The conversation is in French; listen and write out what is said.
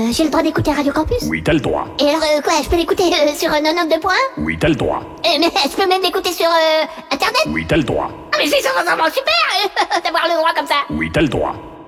j'ai le droit d'écouter Radio Campus? Oui, t'as le droit. Et alors, quoi, je peux l'écouter sur 92 points? Oui, t'as le droit. Mais je peux même l'écouter sur Internet? Oui, t'as le droit. Ah, mais c'est vraiment super d'avoir le droit comme ça! Oui, t'as le droit.